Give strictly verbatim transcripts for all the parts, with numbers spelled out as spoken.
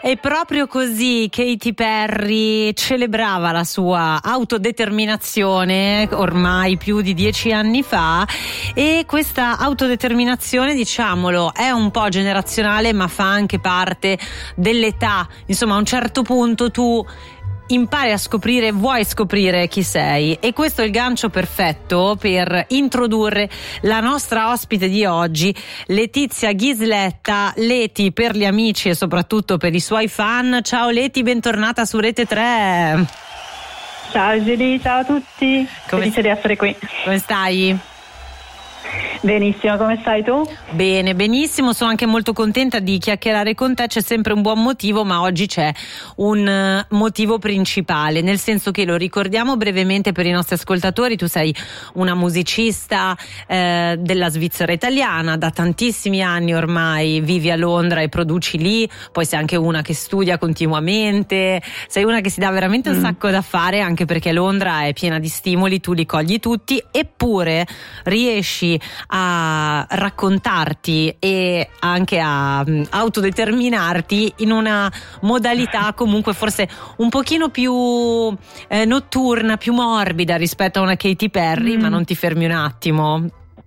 E proprio così Katy Perry celebrava la sua autodeterminazione ormai più di dieci anni fa, e questa autodeterminazione, diciamolo, è un po' generazionale ma fa anche parte dell'età. Insomma, a un certo punto tu impari a scoprire, vuoi scoprire chi sei, e questo è il gancio perfetto per introdurre la nostra ospite di oggi, Letizia Ghisletta, Leti per gli amici e soprattutto per i suoi fan. Ciao Leti, bentornata su Rete tre. Ciao Gili, ciao a tutti, come felice di essere qui. Come stai? Benissimo, come stai tu? Bene, benissimo, sono anche molto contenta di chiacchierare con te, c'è sempre un buon motivo, ma oggi c'è un motivo principale, nel senso che, lo ricordiamo brevemente per i nostri ascoltatori, tu sei una musicista eh, della Svizzera italiana, da tantissimi anni ormai vivi a Londra e produci lì, poi sei anche una che studia continuamente, sei una che si dà veramente un mm. sacco da fare, anche perché Londra è piena di stimoli, tu li cogli tutti, eppure riesci a raccontarti e anche a um, autodeterminarti in una modalità comunque forse un pochino più eh, notturna, più morbida rispetto a una Katy Perry, mm. ma non ti fermi un attimo.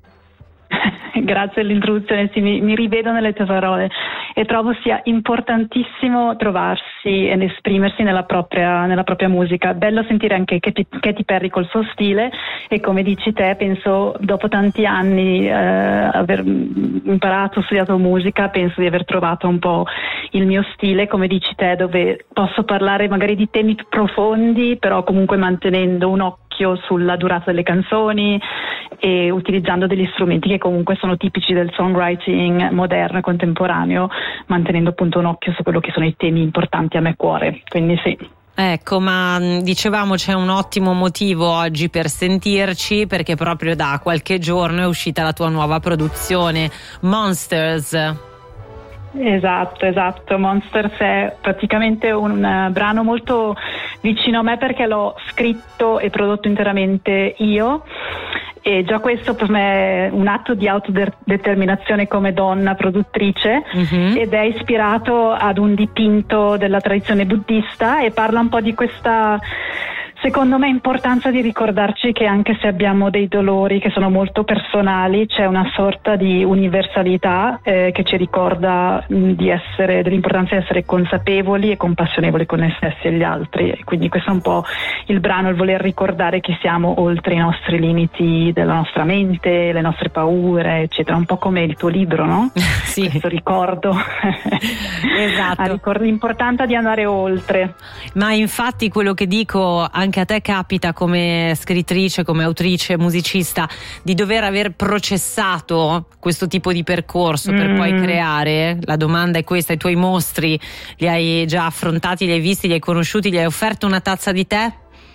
Grazie all'introduzione, sì, mi, mi rivedo nelle tue parole e trovo sia importantissimo trovarsi ed esprimersi nella propria, nella propria musica. Bello sentire anche Katy, Katy Perry col suo stile, e come dici te, penso dopo tanti anni eh, aver imparato, studiato musica, penso di aver trovato un po' il mio stile, come dici te, dove posso parlare magari di temi più profondi, però comunque mantenendo un occhio sulla durata delle canzoni e utilizzando degli strumenti che comunque sono tipici del songwriting moderno e contemporaneo, mantenendo appunto un occhio su quello che sono i temi importanti a me cuore, quindi sì. Ecco, ma dicevamo c'è un ottimo motivo oggi per sentirci, perché proprio da qualche giorno è uscita la tua nuova produzione, Monsters. Esatto, esatto. Monsters è praticamente un uh, brano molto vicino a me, perché l'ho scritto e prodotto interamente io, e già questo per me è un atto di autodeterminazione come donna produttrice, mm-hmm. ed è ispirato ad un dipinto della tradizione buddista e parla un po' di questa, secondo me, importanza di ricordarci che anche se abbiamo dei dolori che sono molto personali, c'è una sorta di universalità eh, che ci ricorda mh, di essere, dell'importanza di essere consapevoli e compassionevoli con noi stessi e gli altri. E quindi questo è un po' il brano, il voler ricordare che siamo oltre i nostri limiti della nostra mente, le nostre paure, eccetera. Un po' come il tuo libro, no? Sì. Questo ricordo. Esatto. Ricordo l'importanza di andare oltre. Ma infatti quello che dico, anche a te capita come scrittrice, come autrice, musicista, di dover aver processato questo tipo di percorso per mm. poi creare? La domanda è questa: i tuoi mostri li hai già affrontati, li hai visti, li hai conosciuti, gli hai offerto una tazza di tè?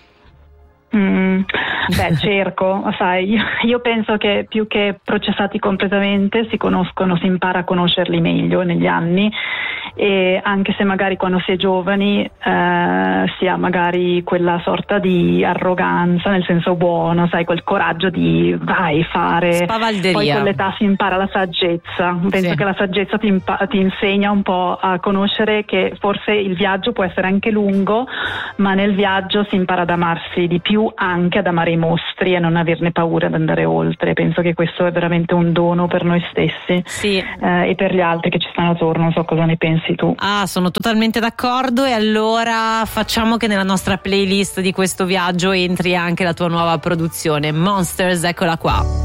Mm, beh, cerco, sai, io, io penso che più che processati completamente si conoscono, si impara a conoscerli meglio negli anni, e anche se magari quando si è giovani eh, si ha magari quella sorta di arroganza nel senso buono, sai, quel coraggio di vai, fare, spavalderia. Poi con l'età si impara la saggezza. Penso sì. che la saggezza ti, impa- ti insegna un po' a conoscere che forse il viaggio può essere anche lungo, ma nel viaggio si impara ad amarsi di più, anche ad amare i mostri e non averne paura ad andare oltre. Penso che questo è veramente un dono per noi stessi, sì. eh, e per gli altri che ci stanno attorno. Non so cosa ne pensi tu. Ah, sono totalmente d'accordo, e allora facciamo che nella nostra playlist di questo viaggio entri anche la tua nuova produzione, Monsters, eccola qua.